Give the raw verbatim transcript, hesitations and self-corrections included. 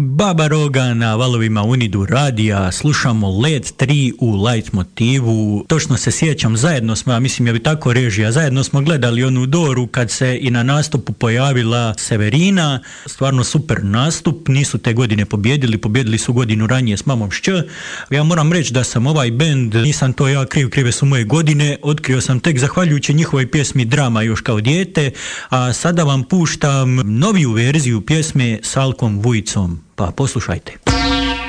Baba Roga na valovima Unidu radija, slušamo Led tri u light motivu. Točno se sjećam, zajedno smo, ja mislim je bi tako režija, zajedno smo gledali onu Doru kad se i na nastupu pojavila Severina. Stvarno super nastup, nisu te godine pobjedili, pobjedili su godinu ranije s Mamom Šć. Ja moram reći da sam ovaj bend, nisam to ja kriv, krive su moje godine, otkrio sam tek zahvaljujući njihovoj pjesmi Drama još kao dijete, a sada vam puštam noviju verziju pjesme s Alkom Vujicom. Pa poslušajte.